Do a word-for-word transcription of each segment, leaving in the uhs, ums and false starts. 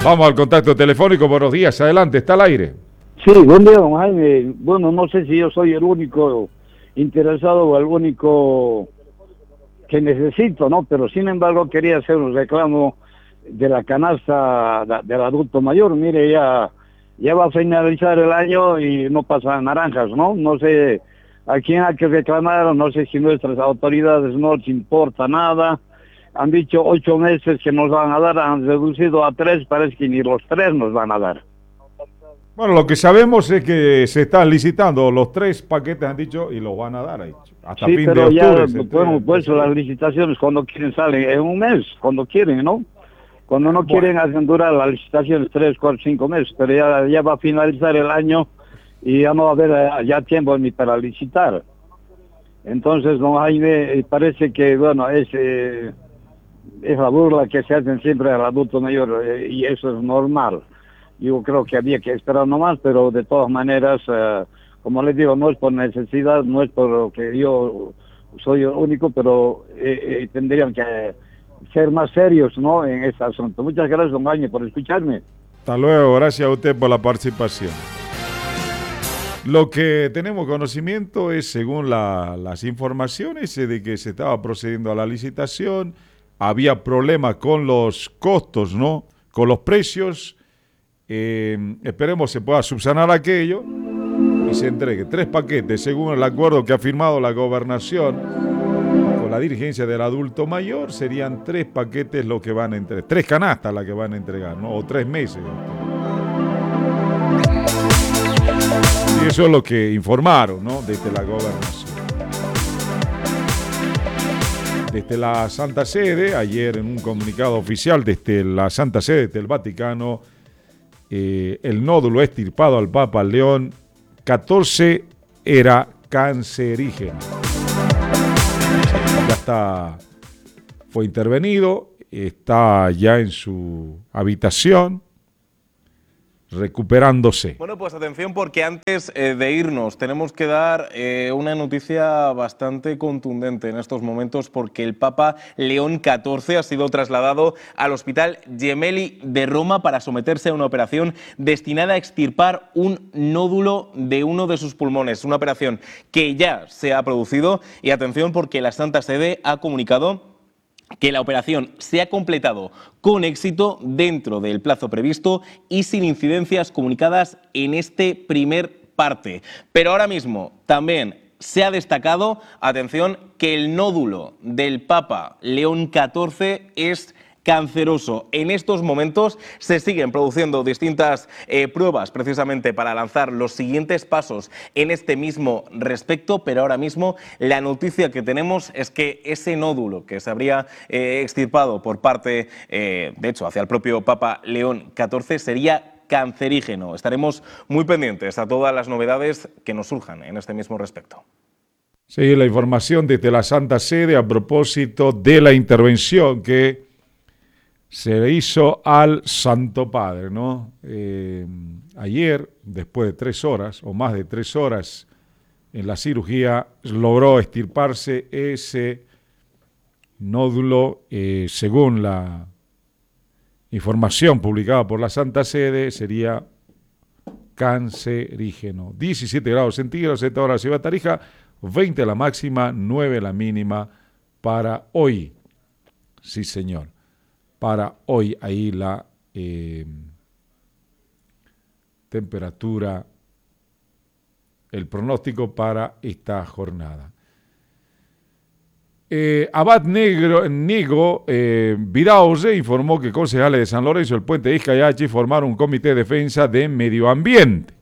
Vamos al contacto telefónico. Buenos días, adelante, está al aire. Sí, buen día, don Jaime. Bueno, no sé si yo soy el único interesado o el único que necesito, ¿no? Pero sin embargo quería hacer un reclamo de la canasta del adulto mayor. Mire, ya, ya va a finalizar el año y no pasan naranjas, ¿no? No sé a quién hay que reclamar, no sé si nuestras autoridades no les importa nada. Han dicho ocho meses que nos van a dar, han reducido a tres, parece que ni los tres nos van a dar. Bueno, lo que sabemos es que se están licitando los tres paquetes, han dicho, y los van a dar ahí. Hasta sí, fin pero de octubre. ya, bueno, pues las licitaciones cuando quieren salen en un mes, cuando quieren, ¿no? Cuando no bueno. quieren hacen durar las licitaciones tres, cuatro, cinco meses, pero ya, ya va a finalizar el año y ya no va a haber ya tiempo ni para licitar. Entonces, don Jaime, parece que, bueno, es... Eh, es la burla que se hacen siempre al adulto mayor eh, y eso es normal. Yo creo que había que esperar nomás, pero de todas maneras, eh, como les digo, no es por necesidad, no es por que yo soy el único, pero eh, eh, tendrían que ser más serios, ¿no?, en este asunto. Muchas gracias, don Jaime, por escucharme. Hasta luego, gracias a usted por la participación. Lo que tenemos conocimiento es, según la, las informaciones, de que se estaba procediendo a la licitación. Había problemas con los costos, ¿no? Con los precios. Eh, esperemos se pueda subsanar aquello y se entregue tres paquetes, según el acuerdo que ha firmado la gobernación con la dirigencia del adulto mayor. Serían tres paquetes lo que van a entregar, tres canastas las que van a entregar, ¿no? O tres meses. Y eso es lo que informaron, ¿no?, desde la gobernación. Desde la Santa Sede, ayer en un comunicado oficial desde la Santa Sede, desde el Vaticano, eh, el nódulo extirpado al Papa León catorce era cancerígeno. Ya está, fue intervenido, está ya en su habitación, recuperándose. Bueno, pues atención, porque antes eh, de irnos tenemos que dar eh, una noticia bastante contundente en estos momentos, porque el Papa León catorce ha sido trasladado al Hospital Gemelli de Roma para someterse a una operación destinada a extirpar un nódulo de uno de sus pulmones, una operación que ya se ha producido. Y atención, porque la Santa Sede ha comunicado que la operación se ha completado con éxito dentro del plazo previsto y sin incidencias comunicadas en este primer parte. Pero ahora mismo también se ha destacado, atención, que el nódulo del Papa León catorce es canceroso. En estos momentos se siguen produciendo distintas eh, pruebas precisamente para lanzar los siguientes pasos en este mismo respecto, pero ahora mismo la noticia que tenemos es que ese nódulo que se habría eh, extirpado por parte, eh, de hecho, hacia el propio Papa León catorce sería cancerígeno. Estaremos muy pendientes a todas las novedades que nos surjan en este mismo respecto. Sí, la información desde la Santa Sede a propósito de la intervención que se le hizo al Santo Padre, ¿no? Eh, ayer, después de tres horas, o más de tres horas en la cirugía, logró extirparse ese nódulo, eh, según la información publicada por la Santa Sede, sería cancerígeno. diecisiete grados centígrados, esta hora Ciudad Tarija, veinte la máxima, nueve la mínima para hoy. Sí, señor. Para hoy ahí la eh, temperatura, el pronóstico para esta jornada. Eh, Abad Negro, Nego eh, Vidauze informó que concejales de San Lorenzo, el Puente de Izcayachi, formaron un comité de defensa de medio ambiente.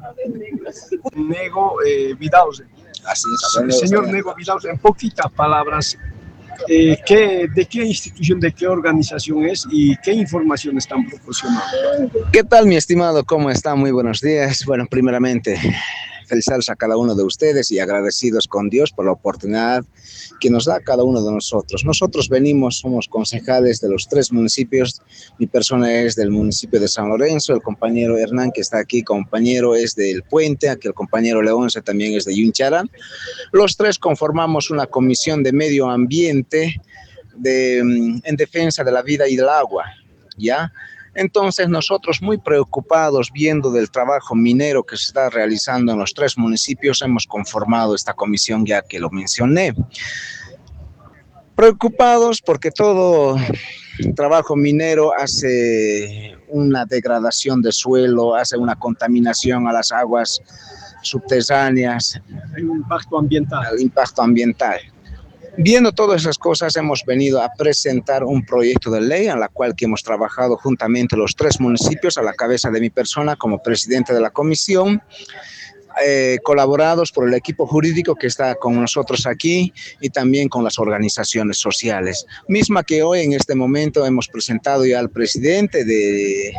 Nego eh, Vidauze. Así es, señor Nego Vidauze, en poquitas palabras, Eh, ¿qué, ¿de qué institución, de qué organización es y qué información están proporcionando? ¿Qué tal, mi estimado? ¿Cómo está? Muy buenos días. Bueno, primeramente, felicitarlos a cada uno de ustedes y agradecidos con Dios por la oportunidad que nos da cada uno de nosotros. Nosotros venimos, somos concejales de los tres municipios. Mi persona es del municipio de San Lorenzo, el compañero Hernán, que está aquí, compañero es del Puente, aquí el compañero Leonce también es de Yunchara. Los tres conformamos una comisión de medio ambiente de, en defensa de la vida y del agua, ¿ya? Entonces nosotros muy preocupados viendo del trabajo minero que se está realizando en los tres municipios, hemos conformado esta comisión ya que lo mencioné. Preocupados porque todo trabajo minero hace una degradación del suelo, hace una contaminación a las aguas subterráneas. Hay un impacto ambiental. El impacto ambiental. Viendo todas esas cosas, hemos venido a presentar un proyecto de ley en la cual que hemos trabajado juntamente los tres municipios a la cabeza de mi persona como presidente de la comisión, eh, colaborados por el equipo jurídico que está con nosotros aquí y también con las organizaciones sociales, misma que hoy en este momento hemos presentado ya al presidente de,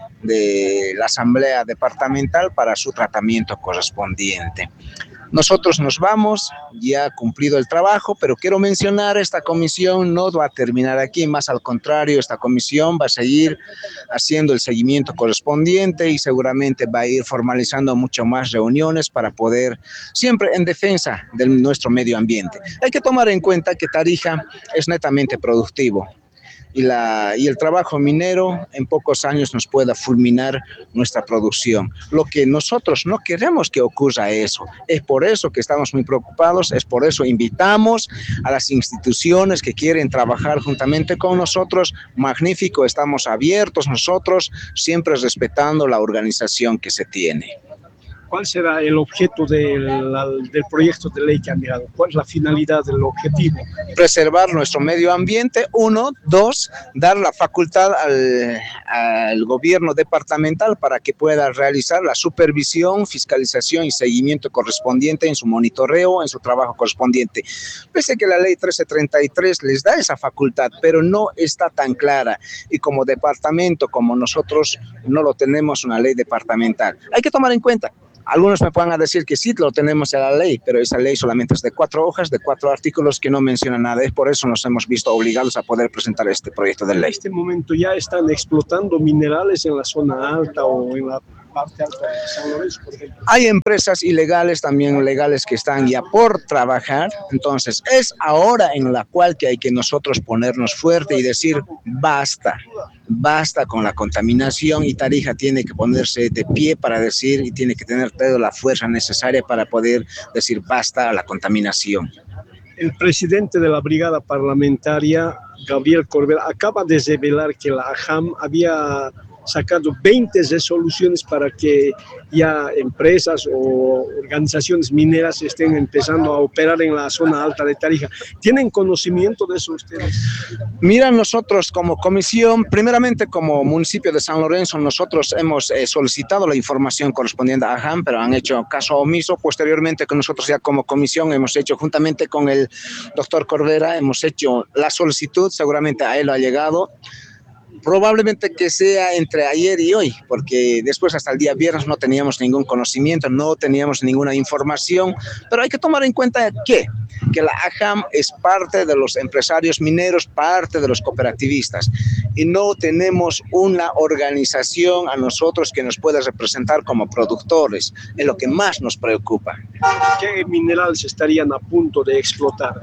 de la Asamblea Departamental para su tratamiento correspondiente. Nosotros nos vamos, ya cumplido el trabajo, pero quiero mencionar, esta comisión no va a terminar aquí, más al contrario, esta comisión va a seguir haciendo el seguimiento correspondiente y seguramente va a ir formalizando mucho más reuniones para poder, siempre en defensa de nuestro medio ambiente. Hay que tomar en cuenta que Tarija es netamente productivo. Y, la, y el trabajo minero en pocos años nos pueda fulminar nuestra producción. Lo que nosotros no queremos que ocurra eso. Es por eso que estamos muy preocupados, es por eso invitamos a las instituciones que quieren trabajar juntamente con nosotros. Magnífico, estamos abiertos nosotros, siempre respetando la organización que se tiene. ¿Cuál será el objeto del, del proyecto de ley que han mirado? ¿Cuál es la finalidad del objetivo? Preservar nuestro medio ambiente, uno. Dos, dar la facultad al, al gobierno departamental para que pueda realizar la supervisión, fiscalización y seguimiento correspondiente en su monitoreo, en su trabajo correspondiente. Pese a que la ley trece treinta y tres les da esa facultad, pero no está tan clara. Y como departamento, como nosotros, no lo tenemos una ley departamental. Hay que tomar en cuenta. Algunos me van a decir que sí, lo tenemos en la ley, pero esa ley solamente es de cuatro hojas, de cuatro artículos que no menciona nada. Es por eso nos hemos visto obligados a poder presentar este proyecto de ley. En este momento ya están explotando minerales en la zona alta o en la parte alta de San Lorenzo, por ejemplo. Hay empresas ilegales, también legales, que están ya por trabajar. Entonces, es ahora en la cual que hay que nosotros ponernos fuerte y decir, basta. Basta con la contaminación y Tarija tiene que ponerse de pie para decir y tiene que tener toda la fuerza necesaria para poder decir basta a la contaminación. El presidente de la brigada parlamentaria, Gabriel Corbera, acaba de revelar que la A J A M había sacado veinte resoluciones para que ya empresas o organizaciones mineras estén empezando a operar en la zona alta de Tarija. ¿Tienen conocimiento de eso ustedes? Mira, nosotros como comisión, primeramente como municipio de San Lorenzo, nosotros hemos eh, solicitado la información correspondiente a A J A M, pero han hecho caso omiso. Posteriormente, que nosotros ya como comisión hemos hecho, juntamente con el doctor Corbera, hemos hecho la solicitud, seguramente a él ha llegado. Probablemente que sea entre ayer y hoy, porque después hasta el día viernes no teníamos ningún conocimiento, no teníamos ninguna información, pero hay que tomar en cuenta que, que la A J A M es parte de los empresarios mineros, parte de los cooperativistas, y no tenemos una organización a nosotros que nos pueda representar como productores, es lo que más nos preocupa. ¿Qué minerales estarían a punto de explotar?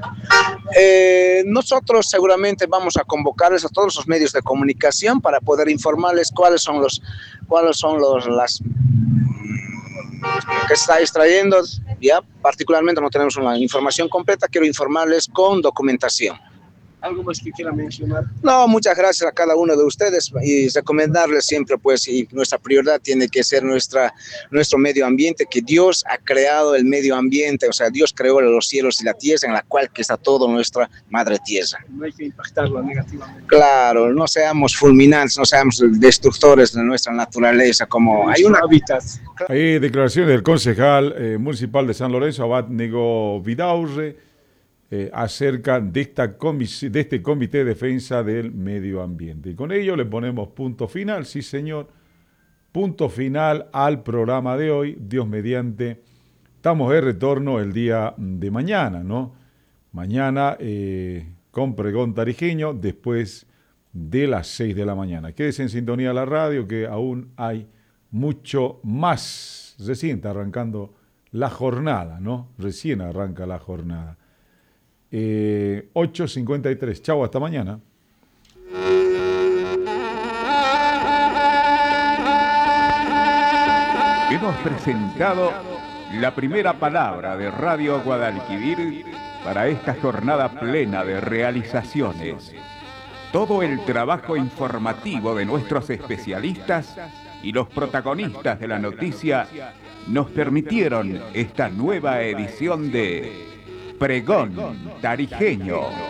Eh, nosotros seguramente vamos a convocarles a todos los medios de comunicación para poder informarles cuáles son los cuáles son los las que está extrayendo. Ya particularmente no tenemos una información completa, quiero informarles con documentación. ¿Algo más que quiera mencionar? No, muchas gracias a cada uno de ustedes y recomendarles siempre, pues, y nuestra prioridad tiene que ser nuestra, nuestro medio ambiente, que Dios ha creado el medio ambiente, o sea, Dios creó los cielos y la tierra en la cual que está toda nuestra madre tierra. No hay que impactarla negativamente. Claro, no seamos fulminantes, no seamos destructores de nuestra naturaleza, como hay un hábitat. Hay declaraciones del concejal eh, municipal de San Lorenzo, Abad Nego Vidaurre, Eh, acerca de, esta de este Comité de Defensa del Medio Ambiente. Y con ello le ponemos punto final, sí señor, punto final al programa de hoy, Dios mediante. Estamos de retorno el día de mañana, ¿no? Mañana eh, con Pregón Tarijeño, después de las seis de la mañana. Quédese en sintonía de la radio, que aún hay mucho más. Recién está arrancando la jornada, ¿no? Recién arranca la jornada. Eh, ocho cincuenta y tres. Chau, hasta mañana. hemos presentado la primera palabra de Radio Guadalquivir para esta jornada plena de realizaciones. Todo el trabajo informativo de nuestros especialistas y los protagonistas de la noticia nos permitieron esta nueva edición de Pregón Tarijeño.